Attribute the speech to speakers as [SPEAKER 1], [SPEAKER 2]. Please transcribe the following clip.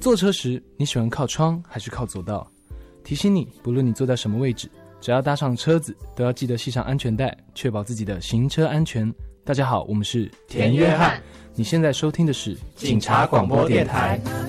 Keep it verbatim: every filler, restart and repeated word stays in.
[SPEAKER 1] 坐车时你喜欢靠窗还是靠走道？提醒你，不论你坐在什么位置，只要搭上车子，都要记得系上安全带，确保自己的行车安全。大家好，我们是
[SPEAKER 2] 田约翰，
[SPEAKER 1] 你现在收听的是
[SPEAKER 2] 警察广播电台。